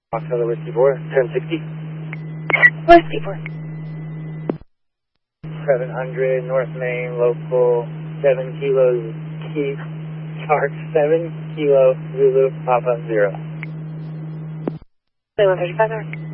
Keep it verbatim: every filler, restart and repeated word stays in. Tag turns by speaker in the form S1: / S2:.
S1: Foxtrot Whiskey four, ten sixty.
S2: Whiskey four.
S1: seven hundred North Main, local seven kilos, key, Shark seven, kilo, Zulu, Papa zero.
S2: one thirty-five hours.